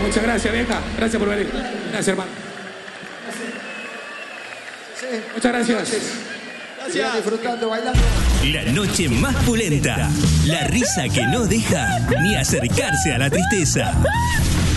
Muchas gracias, vieja. Gracias por venir. Gracias, hermano. Muchas gracias. Sigan disfrutando, bailando. La noche más pulenta. La risa que no deja ni acercarse a la tristeza.